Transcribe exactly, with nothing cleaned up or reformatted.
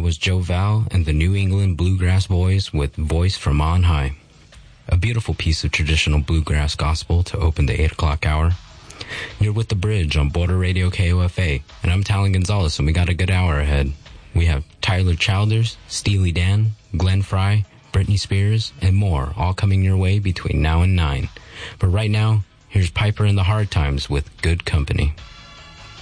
was Joe Val and the New England Bluegrass Boys with Voice from On High. A beautiful piece of traditional bluegrass gospel to open the eight o'clock hour. You're with The Bridge on Border Radio K O F A, and I'm Talon Gonzalez, and we got a good hour ahead. We have Tyler Childers, Steely Dan, Glenn Frey, Britney Spears, and more, all coming your way between now and nine. But right now, here's Piper and the Hard Times with Good Company.